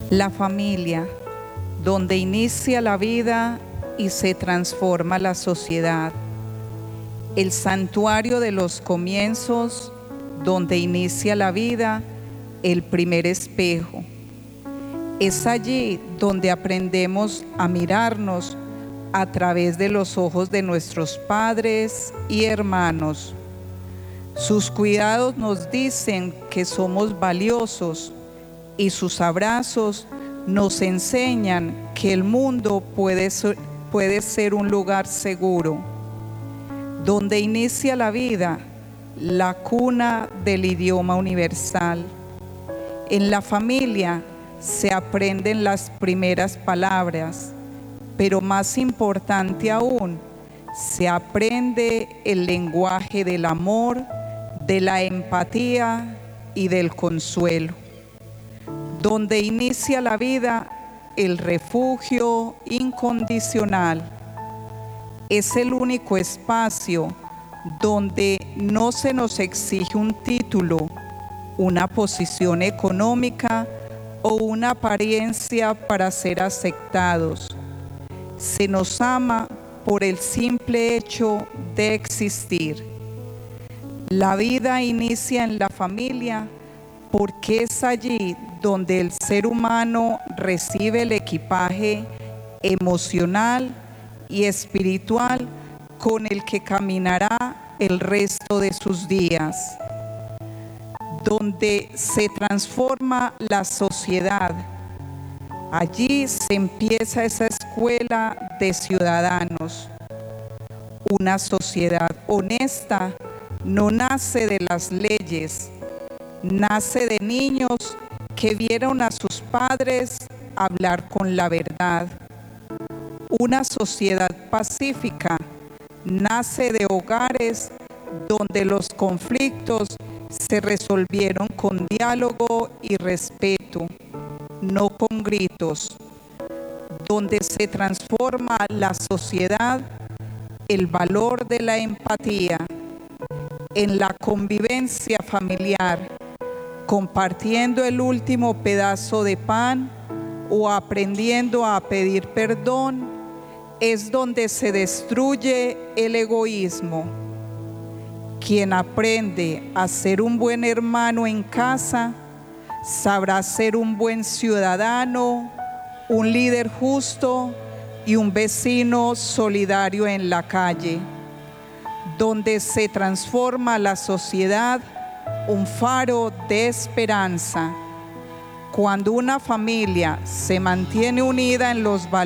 La familia, donde inicia la vida y se transforma la sociedad. El santuario de los comienzos, donde inicia la vida, el primer espejo. Es allí donde aprendemos a mirarnos a través de los ojos de nuestros padres y hermanos. Sus cuidados nos dicen que somos valiosos y sus abrazos nos enseñan que el mundo puede ser un lugar seguro. Donde inicia la vida, la cuna del idioma universal. En la familia se aprenden las primeras palabras, pero más importante aún, se aprende el lenguaje del amor, de la empatía y del consuelo. Donde inicia la vida, el refugio incondicional. Es el único espacio donde no se nos exige un título, una posición económica o una apariencia para ser aceptados. Se nos ama por el simple hecho de existir. La vida inicia en la familia porque es allí donde el ser humano recibe el equipaje emocional y espiritual con el que caminará el resto de sus días. Donde se transforma la sociedad. Allí se empieza esa escuela de ciudadanos. Una sociedad honesta no nace de las leyes, nace de niños que vieron a sus padres hablar con la verdad. Una sociedad pacífica nace de hogares donde los conflictos se resolvieron con diálogo y respeto, no con gritos. Donde se transforma la sociedad, el valor de la empatía, en la convivencia familiar, compartiendo el último pedazo de pan o aprendiendo a pedir perdón, es donde se destruye el egoísmo. Quien aprende a ser un buen hermano en casa, sabrá ser un buen ciudadano, un líder justo y un vecino solidario en la calle. Donde se transforma la sociedad, un faro de esperanza. Cuando una familia se mantiene unida en los valores